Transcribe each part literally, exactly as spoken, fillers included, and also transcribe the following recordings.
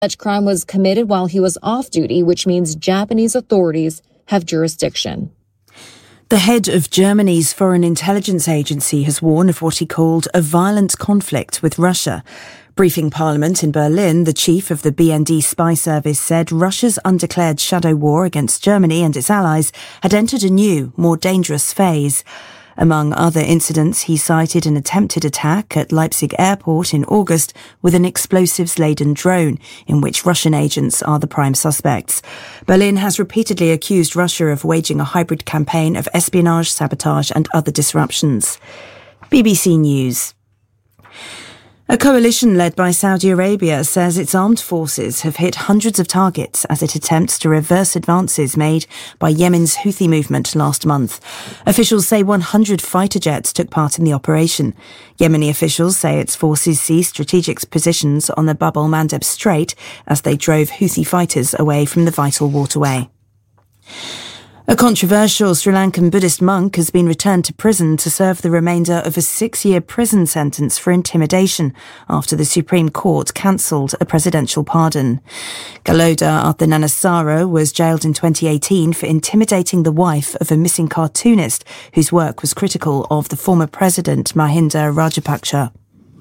Such crime was committed while he was off duty, which means Japanese authorities have jurisdiction. The head of Germany's Foreign Intelligence Agency has warned of what he called a violent conflict with Russia. Briefing Parliament in Berlin, the chief of the B N D spy service said Russia's undeclared shadow war against Germany and its allies had entered a new, more dangerous phase. Among other incidents, he cited an attempted attack at Leipzig airport in August with an explosives-laden drone, in which Russian agents are the prime suspects. Berlin has repeatedly accused Russia of waging a hybrid campaign of espionage, sabotage and other disruptions. B B C News. A coalition led by Saudi Arabia says its armed forces have hit hundreds of targets as it attempts to reverse advances made by Yemen's Houthi movement last month. Officials say one hundred fighter jets took part in the operation. Yemeni officials say its forces seized strategic positions on the Bab el-Mandeb Strait as they drove Houthi fighters away from the vital waterway. A controversial Sri Lankan Buddhist monk has been returned to prison to serve the remainder of a six-year prison sentence for intimidation after the Supreme Court cancelled a presidential pardon. Galoda Athananasaro was jailed in twenty eighteen for intimidating the wife of a missing cartoonist whose work was critical of the former president Mahinda Rajapaksa.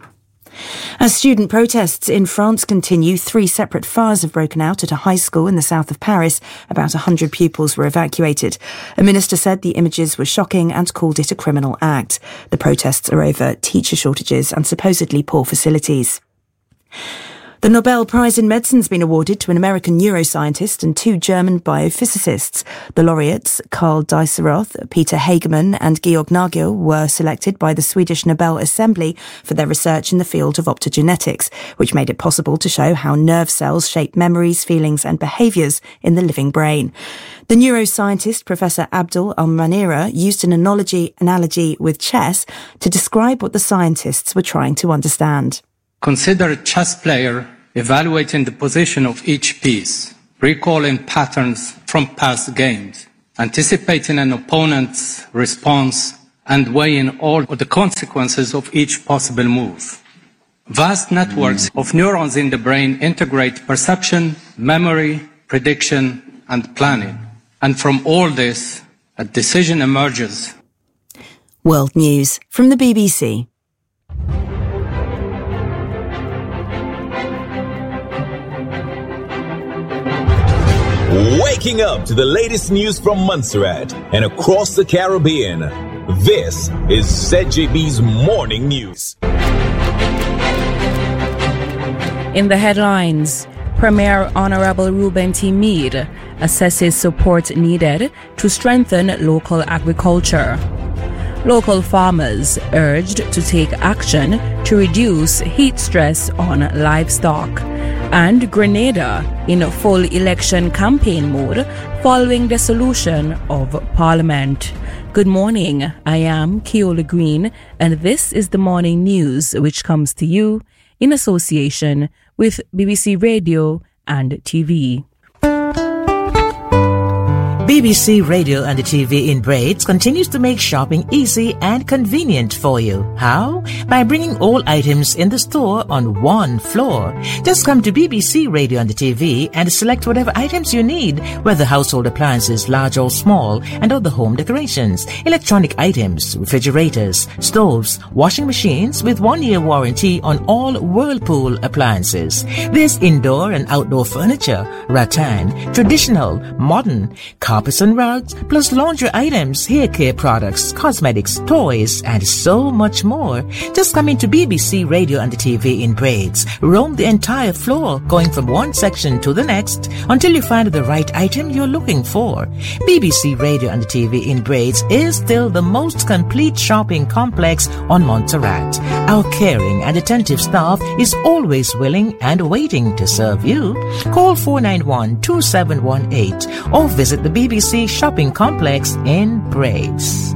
As student protests in France continue, three separate fires have broken out at a high school in the south of Paris. About one hundred pupils were evacuated. A minister said the images were shocking and called it a criminal act. The protests are over teacher shortages and supposedly poor facilities. The Nobel Prize in Medicine has been awarded to an American neuroscientist and two German biophysicists. The laureates, Karl Dieseroth, Peter Hagemann and Georg Nagel, were selected by the Swedish Nobel Assembly for their research in the field of optogenetics, which made it possible to show how nerve cells shape memories, feelings and behaviours in the living brain. The neuroscientist, Professor Abdul Al-Manira, used an analogy, analogy with chess to describe what the scientists were trying to understand. Consider a chess player evaluating the position of each piece, recalling patterns from past games, anticipating an opponent's response, and weighing all of the consequences of each possible move. Vast networks of neurons in the brain integrate perception, memory, prediction, and planning. And from all this, a decision emerges. World News from the B B C. Waking up to the latest news from Montserrat and across the Caribbean. This is Z J B's Morning News. In the headlines, Premier Honorable Reuben T. Mead assesses support needed to strengthen local agriculture. Local farmers urged to take action to reduce heat stress on livestock. And Grenada in full election campaign mode following dissolution of Parliament. Good morning, I am Keola Green, and this is the morning news which comes to you in association with B B C Radio and T V. B B C Radio and the T V in braids continues to make shopping easy and convenient for you. How? By bringing all items in the store on one floor. Just come to B B C Radio and the T V and select whatever items you need, whether household appliances, large or small, and other home decorations, electronic items, refrigerators, stoves, washing machines with one-year warranty on all Whirlpool appliances. There's indoor and outdoor furniture, rattan, traditional, modern, carpets and rugs, plus laundry items, hair care products, cosmetics, toys, and so much more. Just come into B B C Radio and the T V in braids. Roam the entire floor, going from one section to the next until you find the right item you're looking for. B B C Radio and the T V in braids is still the most complete shopping complex on Montserrat. Our caring and attentive staff is always willing and waiting to serve you. Call four nine one, two seven one eight or visit the B B C Shopping Complex in braids.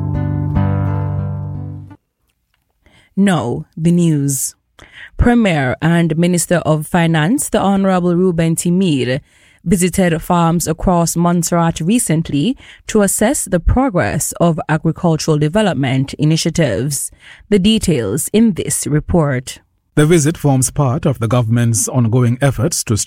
Now, the news. Premier and Minister of Finance, the Honorable Reuben T. Mead, visited farms across Montserrat recently to assess the progress of agricultural development initiatives. The details in this report. The visit forms part of the government's ongoing efforts to